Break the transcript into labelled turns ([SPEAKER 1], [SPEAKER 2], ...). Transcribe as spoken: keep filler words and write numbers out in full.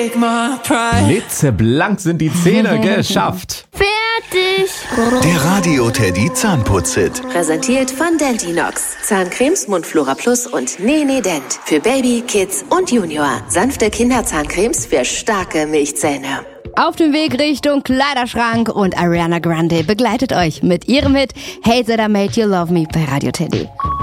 [SPEAKER 1] take my pride.
[SPEAKER 2] Blitzeblank sind die Zähne geschafft.
[SPEAKER 3] Fertig.
[SPEAKER 4] Der Radio Teddy Zahnputz-Hit.
[SPEAKER 5] Präsentiert von Deltinox. Zahncremes, Mundflora Plus und Nene Dent. Für Baby, Kids und Junior. Sanfte Kinderzahncremes für starke Milchzähne.
[SPEAKER 3] Auf dem Weg Richtung Kleiderschrank und Ariana Grande begleitet euch mit ihrem Hit Hate That I Made You Love Me bei Radio Teddy.